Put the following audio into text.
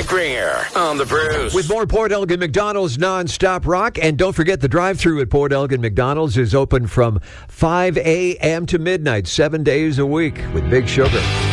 Nick Ringer on the Bruce. With more Port Elgin McDonald's non-stop rock. And don't forget, the drive-thru at Port Elgin McDonald's is open from 5 a.m. to midnight, 7 days a week with Big Sugar.